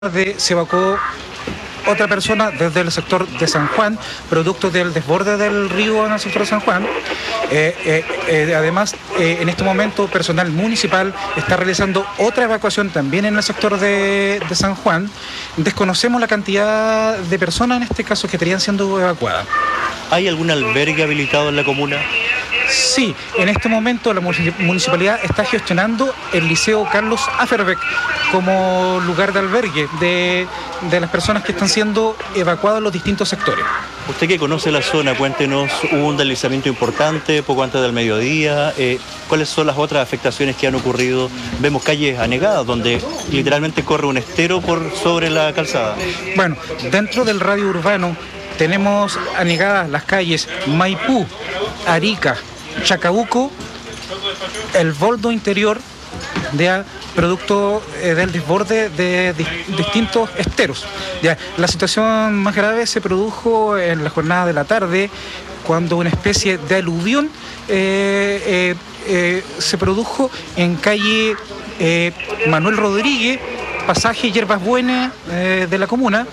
Se evacuó otra persona desde el sector de San Juan, producto del desborde del río en el sector de San Juan. Además, en este momento, personal municipal está realizando otra evacuación también en el sector de San Juan. Desconocemos la cantidad de personas en este caso que estarían siendo evacuadas. ¿Hay algún albergue habilitado en la comuna? Sí, en este momento la municipalidad está gestionando el Liceo Carlos Aferbeck como lugar de albergue de las personas que están siendo evacuadas en los distintos sectores. Usted que conoce la zona, cuéntenos, hubo un deslizamiento importante poco antes del mediodía. ¿Cuáles son las otras afectaciones que han ocurrido? Vemos calles anegadas donde literalmente corre un estero por sobre la calzada. Bueno, dentro del radio urbano tenemos anegadas las calles Maipú, Arica, Chacabuco, el boldo interior, producto del desborde de distintos esteros. La situación más grave se produjo en la jornada de la tarde, cuando una especie de aluvión se produjo en calle Manuel Rodríguez, pasaje Hierbas Buenas de la comuna,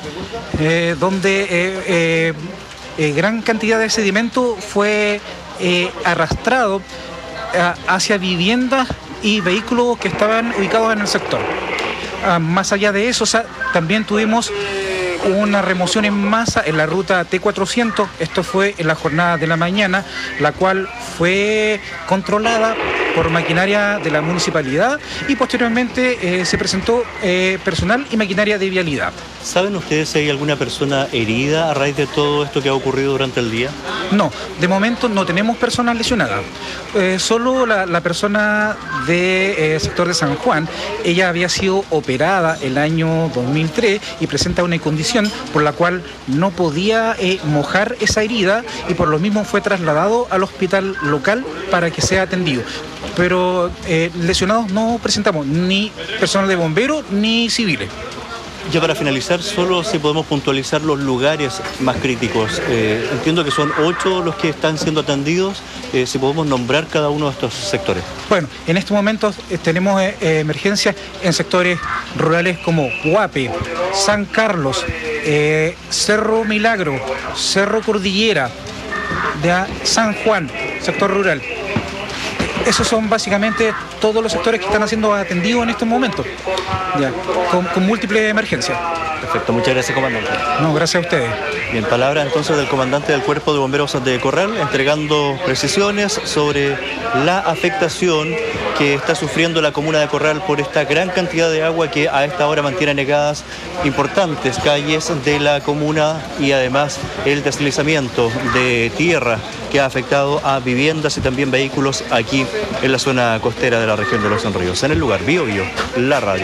donde gran cantidad de sedimento fue arrastrado hacia viviendas y vehículos que estaban ubicados en el sector. Más allá de eso, también tuvimos una remoción en masa en la ruta T400, esto fue en la jornada de la mañana, la cual fue controlada por maquinaria de la municipalidad y posteriormente se presentó personal y maquinaria de vialidad. ¿Saben ustedes si hay alguna persona herida a raíz de todo esto que ha ocurrido durante el día? No, de momento no tenemos personas lesionadas. Solo la persona del sector de San Juan, ella había sido operada el año 2003 y presenta una condición por la cual no podía mojar esa herida y por lo mismo fue trasladado al hospital local para que sea atendido. Pero lesionados no presentamos ni personal de bomberos ni civiles. Ya para finalizar, solo si podemos puntualizar los lugares más críticos. Entiendo que son 8 los que están siendo atendidos. Si podemos nombrar cada uno de estos sectores. Bueno, en estos momentos tenemos emergencias en sectores rurales como Huape, San Carlos, Cerro Milagro, Cerro Cordillera, San Juan, sector rural. Esos son básicamente todos los sectores que están siendo atendidos en estos momentos, con múltiples emergencias. Perfecto, muchas gracias, comandante. No, gracias a ustedes. Bien, palabra entonces del comandante del Cuerpo de Bomberos de Corral, entregando precisiones sobre la afectación que está sufriendo la comuna de Corral por esta gran cantidad de agua que a esta hora mantiene anegadas importantes calles de la comuna y además el deslizamiento de tierra que ha afectado a viviendas y también vehículos aquí en la zona costera de la región de Los Ríos. En el lugar, Bio Bio, la radio.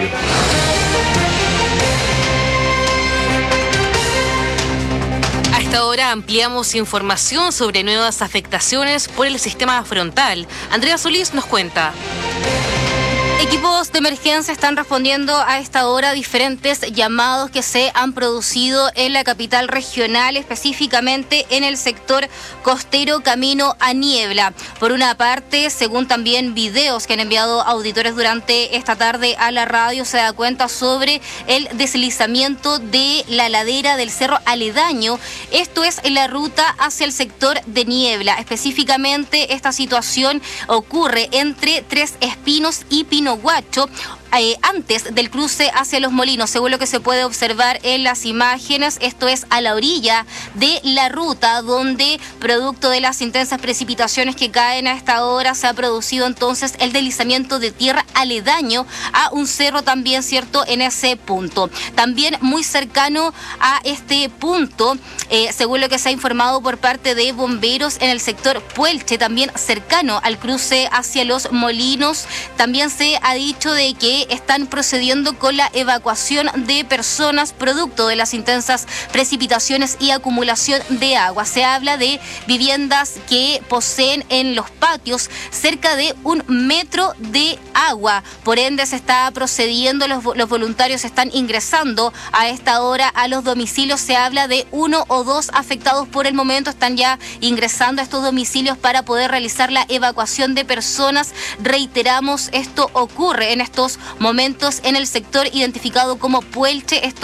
A esta hora ampliamos información sobre nuevas afectaciones por el sistema frontal. Andrea Solís nos cuenta. Equipos de emergencia están respondiendo a esta hora a diferentes llamados que se han producido en la capital regional, específicamente en el sector costero camino a Niebla. Por una parte, según también videos que han enviado auditores durante esta tarde a la radio, se da cuenta sobre el deslizamiento de la ladera del cerro aledaño. Esto es en la ruta hacia el sector de Niebla. Específicamente, esta situación ocurre entre Tres Espinos y Pino Guacho, antes del cruce hacia Los Molinos, según lo que se puede observar en las imágenes. Esto es a la orilla de la ruta, donde producto de las intensas precipitaciones que caen a esta hora se ha producido entonces el deslizamiento de tierra aledaño a un cerro también, cierto, en ese punto. También muy cercano a este punto, según lo que se ha informado por parte de bomberos en el sector Puelche, también cercano al cruce hacia Los Molinos, también se ha dicho de que están procediendo con la evacuación de personas producto de las intensas precipitaciones y acumulación de agua. Se habla de viviendas que poseen en los patios cerca de 1 metro de agua. Por ende, se está procediendo, los voluntarios están ingresando a esta hora a los domicilios. Se habla de 1 o 2 afectados por el momento. Están ya ingresando a estos domicilios para poder realizar la evacuación de personas. Reiteramos, esto ocurre en estos momentos en el sector identificado como Puelche.